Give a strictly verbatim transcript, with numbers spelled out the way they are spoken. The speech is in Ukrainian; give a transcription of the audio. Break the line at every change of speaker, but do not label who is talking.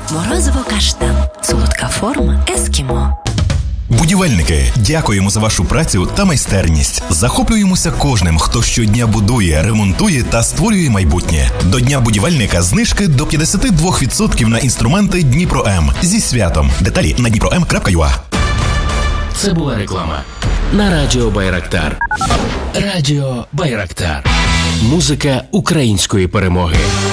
Морозиво каштан. Солодка форма ескімо.
Будівельники, дякуємо за вашу працю та майстерність. Захоплюємося кожним, хто щодня будує, ремонтує та створює майбутнє. До Дня будівельника знижки до п'ятдесят два відсотки на інструменти Дніпро-М. Зі святом. Деталі на дніпро ем крапка ю а.
Це була реклама на Радіо Байрактар. Радіо Байрактар. Музика української перемоги.